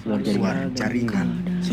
luar jaringan.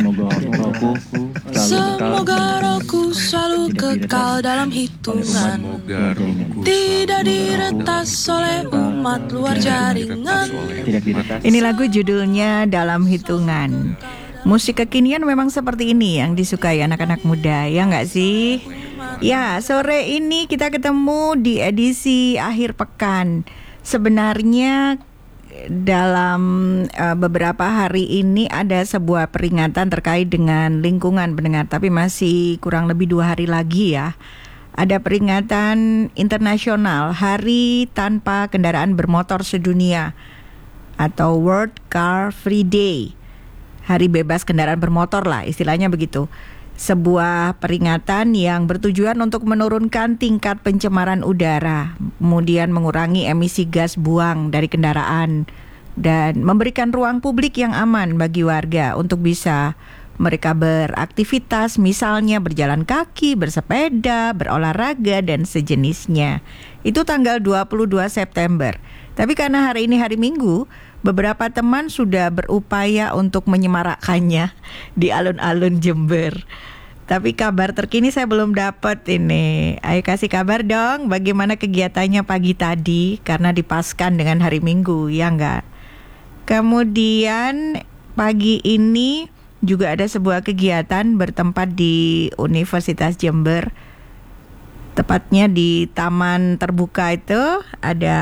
Semoga rohku selalu kekal dalam hitungan, tidak diretas oleh umat luar jaringan. Ini lagu judulnya Dalam Hitungan. Musik kekinian memang seperti ini yang disukai anak-anak muda, ya nggak sih? Ya, sore ini kita ketemu di edisi akhir pekan. Sebenarnya dalam beberapa hari ini ada sebuah peringatan terkait dengan lingkungan pendengar, tapi masih kurang lebih 2 hari lagi ya. Ada peringatan internasional Hari Tanpa Kendaraan Bermotor Sedunia atau World Car Free Day. Hari bebas kendaraan bermotor lah, istilahnya begitu. Sebuah peringatan yang bertujuan untuk menurunkan tingkat pencemaran udara, kemudian mengurangi emisi gas buang dari kendaraan, dan memberikan ruang publik yang aman bagi warga untuk bisa mereka beraktivitas, misalnya berjalan kaki, bersepeda, berolahraga, dan sejenisnya. Itu tanggal 22 September. Tapi karena hari ini hari Minggu, beberapa teman sudah berupaya untuk menyemarakkannya di alun-alun Jember. Tapi kabar terkini saya belum dapat ini. Ayo kasih kabar dong, bagaimana kegiatannya pagi tadi, karena dipaskan dengan hari Minggu, ya enggak? Kemudian pagi ini juga ada sebuah kegiatan bertempat di Universitas Jember. Tepatnya di taman terbuka itu ada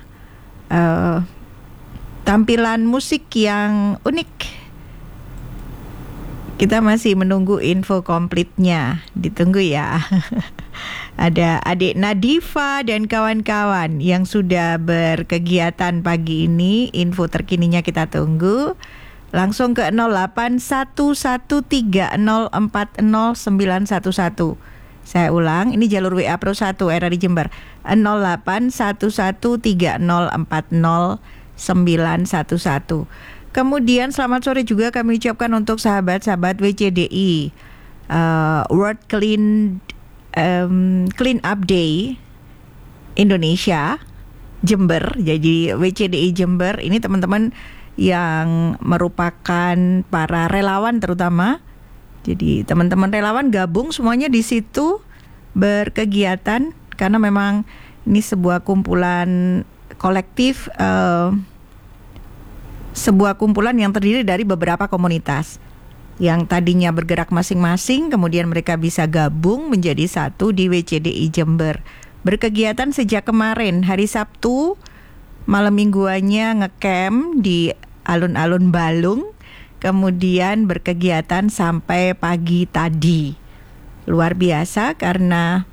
tampilan musik yang unik. Kita masih menunggu info komplitnya, ditunggu ya. Ada adik Nadifa dan kawan-kawan yang sudah berkegiatan pagi ini. Info terkininya kita tunggu. Langsung ke 081130409111. Saya ulang, ini jalur WA Pro 1 era di Jember. 081130409111. Kemudian selamat sore juga kami ucapkan untuk sahabat-sahabat WCDI World Clean Up Day Indonesia Jember. Jadi WCDI Jember ini teman-teman yang merupakan para relawan terutama. Jadi teman-teman relawan gabung semuanya di situ berkegiatan karena memang ini sebuah kumpulan kolektif, sebuah kumpulan yang terdiri dari beberapa komunitas yang tadinya bergerak masing-masing, kemudian mereka bisa gabung menjadi satu di WCDI Jember. Berkegiatan sejak kemarin hari Sabtu, malam mingguannya ngecamp di alun-alun Balung, kemudian berkegiatan sampai pagi tadi. Luar biasa karena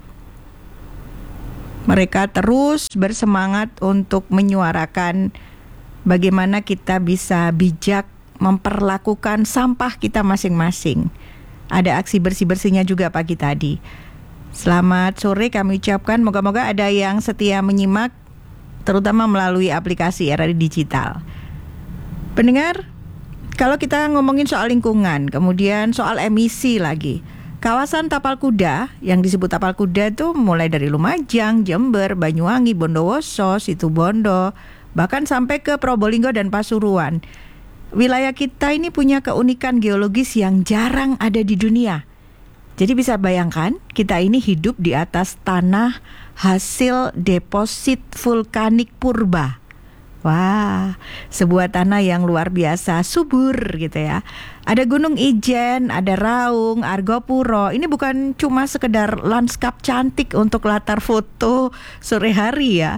mereka terus bersemangat untuk menyuarakan bagaimana kita bisa bijak memperlakukan sampah kita masing-masing. Ada aksi bersih-bersihnya juga pagi tadi. Selamat sore kami ucapkan, moga-moga ada yang setia menyimak, terutama melalui aplikasi RRI Digital. Pendengar, kalau kita ngomongin soal lingkungan, kemudian soal emisi lagi, kawasan Tapal Kuda, yang disebut Tapal Kuda itu mulai dari Lumajang, Jember, Banyuwangi, Bondowoso, Situbondo, bahkan sampai ke Probolinggo dan Pasuruan. Wilayah kita ini punya keunikan geologis yang jarang ada di dunia. Jadi bisa bayangkan, kita ini hidup di atas tanah hasil deposit vulkanik purba. Wah, sebuah tanah yang luar biasa subur gitu ya. Ada Gunung Ijen, ada Raung, Argopuro. Ini bukan cuma sekedar lanskap cantik untuk latar foto sore hari ya.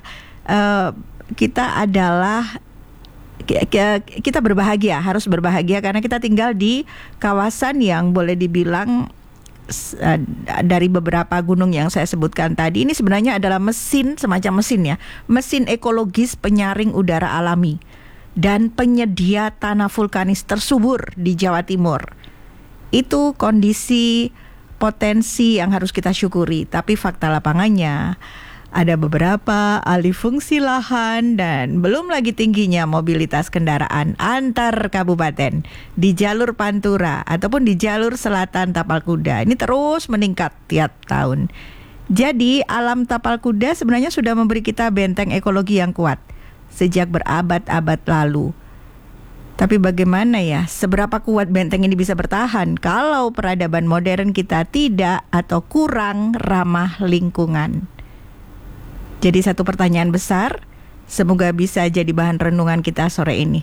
Kita berbahagia, harus berbahagia karena kita tinggal di kawasan yang boleh dibilang dari beberapa gunung yang saya sebutkan tadi, ini sebenarnya adalah mesin, semacam mesin ya, mesin ekologis penyaring udara alami dan penyedia tanah vulkanis tersubur di Jawa Timur. Itu kondisi potensi yang harus kita syukuri. Tapi fakta lapangannya ada beberapa alih fungsi lahan dan belum lagi tingginya mobilitas kendaraan antar kabupaten di jalur Pantura ataupun di jalur selatan Tapal Kuda. Ini terus meningkat tiap tahun. Jadi alam Tapal Kuda sebenarnya sudah memberi kita benteng ekologi yang kuat sejak berabad-abad lalu. Tapi bagaimana ya, seberapa kuat benteng ini bisa bertahan kalau peradaban modern kita tidak atau kurang ramah lingkungan? Jadi satu pertanyaan besar, semoga bisa jadi bahan renungan kita sore ini.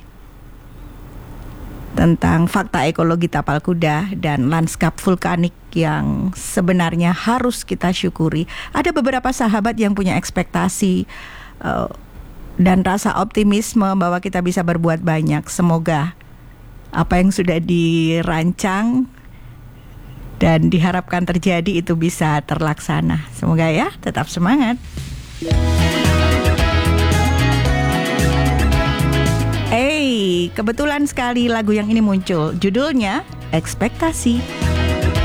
Tentang fakta ekologi tapal kuda dan lanskap vulkanik yang sebenarnya harus kita syukuri. Ada beberapa sahabat yang punya ekspektasi dan rasa optimisme bahwa kita bisa berbuat banyak. Semoga apa yang sudah dirancang dan diharapkan terjadi itu bisa terlaksana. Semoga ya, tetap semangat. Kebetulan sekali lagu yang ini muncul. Judulnya Ekspektasi.